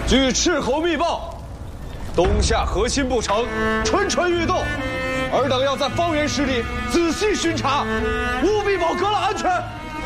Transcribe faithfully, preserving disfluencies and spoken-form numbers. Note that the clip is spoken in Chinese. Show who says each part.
Speaker 1: 据斥候密报，东夏核心部城蠢蠢欲动，尔等要在方圆十里仔细巡查，务必保阁了安全。